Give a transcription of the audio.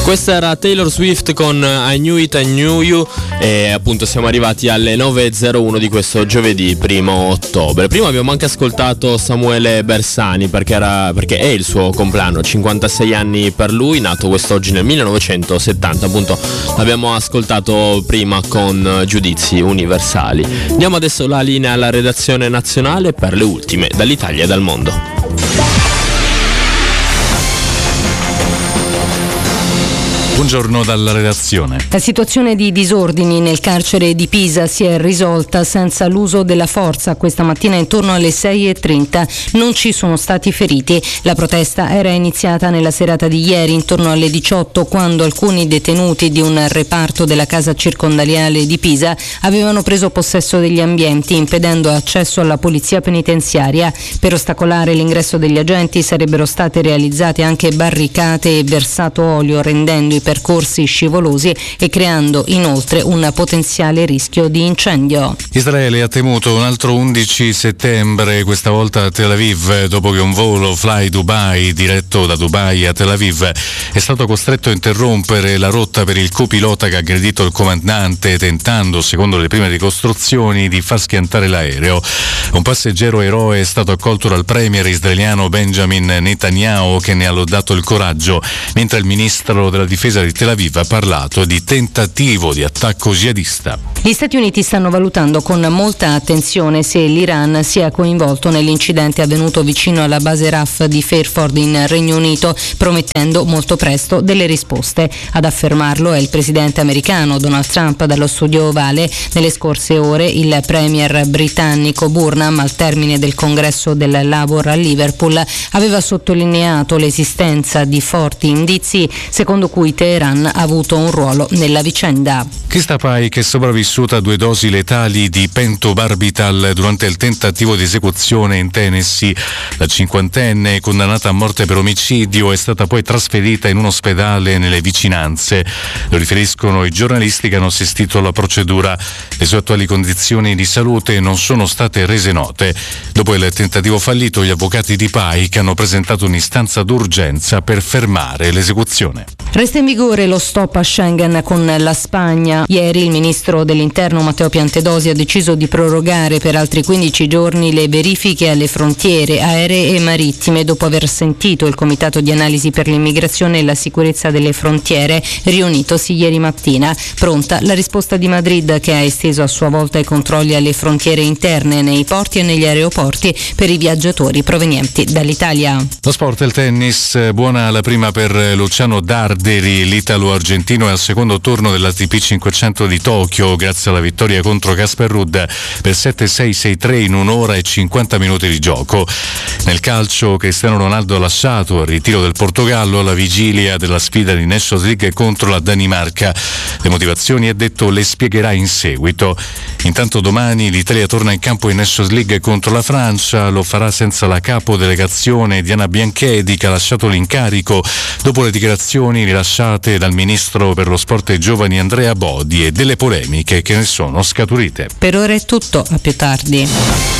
Questa era Taylor Swift con I Knew It, I Knew You, e appunto siamo arrivati alle 9.01 di questo giovedì 1 ottobre. Prima abbiamo anche ascoltato Samuele Bersani perché è il suo compleanno, 56 anni per lui, nato quest'oggi nel 1970, appunto l'abbiamo ascoltato prima con Giudizi Universali. Diamo adesso la linea alla redazione nazionale per le ultime dall'Italia e dal mondo. Buongiorno dalla redazione. La situazione di disordini nel carcere di Pisa si è risolta senza l'uso della forza questa mattina intorno alle 6.30. Non ci sono stati feriti. La protesta era iniziata nella serata di ieri intorno alle 18, quando alcuni detenuti di un reparto della casa circondariale di Pisa avevano preso possesso degli ambienti, impedendo accesso alla polizia penitenziaria. Per ostacolare l'ingresso degli agenti sarebbero state realizzate anche barricate e versato olio, rendendo i percorsi scivolosi e creando inoltre un potenziale rischio di incendio. Israele ha temuto un altro 11 settembre, questa volta a Tel Aviv, dopo che un volo Fly Dubai diretto da Dubai a Tel Aviv è stato costretto a interrompere la rotta per il copilota che ha aggredito il comandante, tentando, secondo le prime ricostruzioni, di far schiantare l'aereo. Un passeggero eroe è stato accolto dal premier israeliano Benjamin Netanyahu, che ne ha lodato il coraggio, mentre il ministro della difesa di Tel Aviv ha parlato di tentativo di attacco jihadista. Gli Stati Uniti stanno valutando con molta attenzione se l'Iran sia coinvolto nell'incidente avvenuto vicino alla base RAF di Fairford in Regno Unito, promettendo molto presto delle risposte. Ad affermarlo è il presidente americano Donald Trump dallo studio ovale. Nelle scorse ore il premier britannico Burnham, al termine del congresso del Labour a Liverpool, aveva sottolineato l'esistenza di forti indizi secondo cui Teheran ha avuto un ruolo nella vicenda. Krista Paik è sopravvissuta a 2 dosi letali di pentobarbital durante il tentativo di esecuzione in Tennessee. La cinquantenne, condannata a morte per omicidio, è stata poi trasferita in un ospedale nelle vicinanze. Lo riferiscono i giornalisti che hanno assistito alla procedura. Le sue attuali condizioni di salute non sono state rese note. Dopo il tentativo fallito, gli avvocati di Paik hanno presentato un'istanza d'urgenza per fermare l'esecuzione. Resta in vigore lo stop a Schengen con la Spagna. Ieri il ministro dell'Interno Matteo Piantedosi ha deciso di prorogare per altri 15 giorni le verifiche alle frontiere aeree e marittime, dopo aver sentito il Comitato di Analisi per l'Immigrazione e la Sicurezza delle Frontiere, riunitosi ieri mattina. Pronta la risposta di Madrid, che ha esteso a sua volta i controlli alle frontiere interne, nei porti e negli aeroporti, per i viaggiatori provenienti dall'Italia. Lo sport e il tennis, buona la prima per Luciano Darderi. L'italo-argentino è al secondo turno dell'ATP 500 di Tokyo grazie alla vittoria contro Casper Ruud per 7-6-6-3 in 1 ora e 50 minuti di gioco. Nel calcio, Cristiano Ronaldo ha lasciato il ritiro del Portogallo alla vigilia della sfida di Nations League contro la Danimarca. Le motivazioni, ha detto, le spiegherà in seguito. Intanto domani l'Italia torna in campo in Nations League contro la Francia. Lo farà senza la capo delegazione Diana Bianchedi, che ha lasciato l'incarico dopo le dichiarazioni rilasciate dal ministro per lo sport e i giovani Andrea Bodi e delle polemiche che ne sono scaturite. Per ora è tutto, a più tardi.